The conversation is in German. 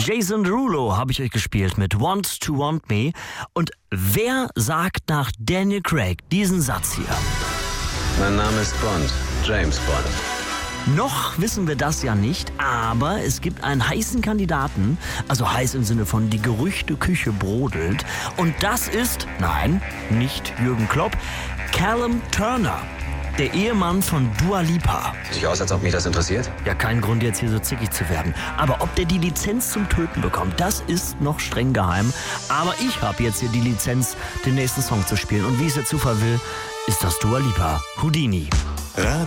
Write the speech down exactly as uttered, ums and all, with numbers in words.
Jason Derulo habe ich euch gespielt mit Want to Want Me. Und wer sagt nach Daniel Craig diesen Satz hier? Mein Name ist Bond, James Bond. Noch wissen wir das ja nicht, aber es gibt einen heißen Kandidaten, also heiß im Sinne von die Gerüchteküche brodelt. Und das ist, nein, nicht Jürgen Klopp, Callum Turner, der Ehemann von Dua Lipa. Sieht aus, als ob mich das interessiert. Ja, kein Grund jetzt hier so zickig zu werden. Aber ob der die Lizenz zum Töten bekommt, das ist noch streng geheim. Aber ich habe jetzt hier die Lizenz, den nächsten Song zu spielen. Und wie es der Zufall will, ist das Dua Lipa, Houdini.